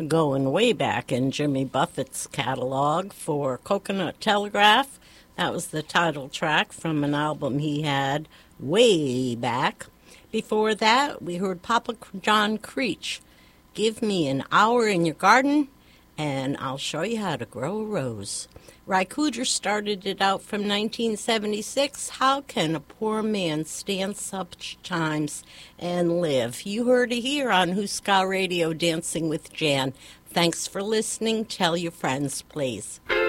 going way back in Jimmy Buffett's catalog for Coconut Telegraph. That was the title track from an album he had way back. Before that, we heard Papa John Creech, Give Me an Hour in Your Garden, and I'll show you how to grow a rose. Ry Cooder started it out from 1976. How can a poor man stand such times and live? You heard it here on Huska Radio, Dancing with Jan. Thanks for listening. Tell your friends, please.